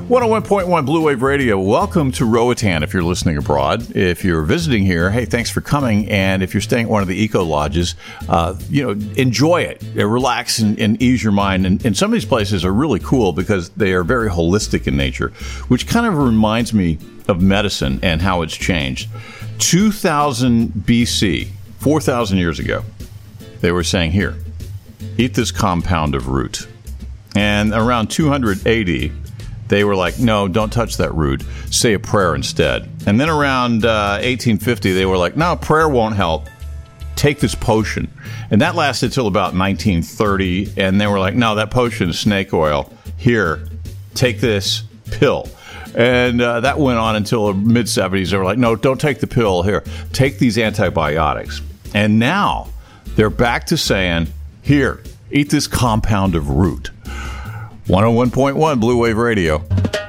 101.1 Blue Wave Radio. Welcome to Roatan if you're listening abroad. If you're visiting here, hey, thanks for coming. And if you're staying at one of the eco lodges, enjoy it. Relax and ease your mind. And some of these places are really cool because they are very holistic in nature, which kind of reminds me of medicine and how it's changed. 2000 BC, 4,000 years ago, they were saying, here, eat this compound of root. And around 280, they were like, no, don't touch that root. Say a prayer instead. And then around 1850, they were like, no, prayer won't help. Take this potion. And that lasted till about 1930. And they were like, no, that potion is snake oil. Here, take this pill. And that went on until the mid-70s. They were like, no, don't take the pill. Here, take these antibiotics. And now they're back to saying, here, eat this compound of root. 101.1 Blue Wave Radio.